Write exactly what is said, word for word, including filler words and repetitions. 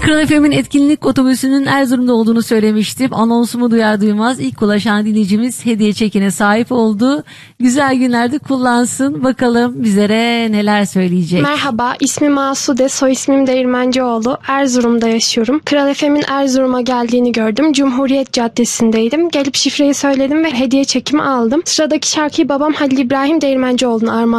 Kral F M'in etkinlik otobüsünün Erzurum'da olduğunu söylemiştim. Anonsumu duyar duymaz ilk ulaşan dinleyicimiz hediye çekine sahip oldu. Güzel günlerde kullansın. Bakalım bizlere neler söyleyecek. Merhaba, ismim Asude, soy ismim Değirmencioğlu. Erzurum'da yaşıyorum. Kral F M'in Erzurum'a geldiğini gördüm. Cumhuriyet Caddesi'ndeydim. Gelip şifreyi söyledim ve hediye çekimi aldım. Sıradaki şarkıyı babam Halil İbrahim Değirmencioğlu'na armağan